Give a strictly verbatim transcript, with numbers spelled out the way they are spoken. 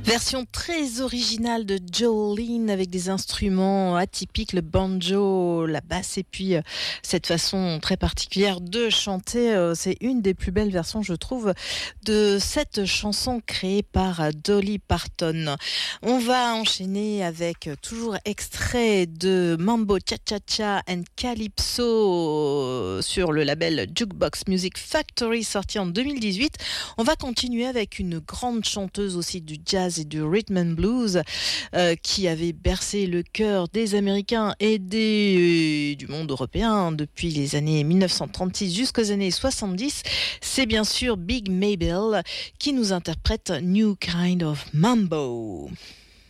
Version très originale de Jolene avec des instruments atypiques, le banjo, la basse et puis euh, cette façon très particulière de chanter. euh, C'est une des plus belles versions, je trouve, de cette chanson créée par euh, Dolly Parton. On va enchaîner avec euh, toujours extrait de Mambo Cha Cha Cha and Calypso euh, sur le label Jukebox Music Factory sorti en deux mille dix-huit. On va continuer avec une grande chanteuse aussi du jazz et du rhythm and blues euh, qui avait bercé le cœur des Américains et des, du monde européen depuis les années mille neuf cent trente-six jusqu'aux années soixante-dix. C'est bien sûr Big Maybelle qui nous interprète New Kind of Mambo.